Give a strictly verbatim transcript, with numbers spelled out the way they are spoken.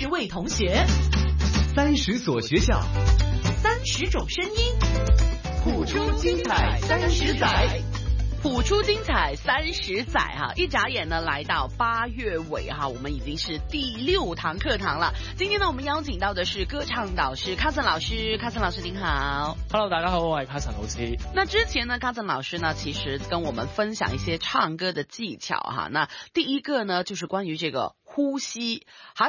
十位同学， 三十所学校， 三十种声音， 谱出精彩三十载。 谱出精彩三十载哈，一眨眼呢来到八月尾哈，我们已经是第六堂课堂了。今天呢，我们邀请到的是歌唱导师卡森老师，卡森老师您好。 Hello， 大家好，我係卡森老師。 那之前呢，卡森老師呢，其實跟我們分享一些唱歌的技巧哈。那第一個呢，就是關於這個呼吸，還